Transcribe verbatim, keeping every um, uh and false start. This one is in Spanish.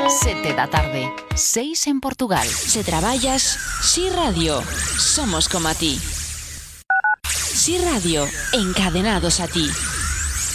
Sete da tarde, seis en Portugal. Se traballas, Si Radio, somos como a ti. Si Radio, encadenados a ti.